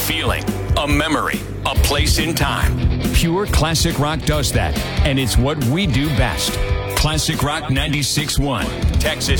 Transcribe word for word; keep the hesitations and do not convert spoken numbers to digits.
feeling, a memory, a place in time. Pure classic rock does that, and it's what we do best. Classic Rock ninety-six point one, Texas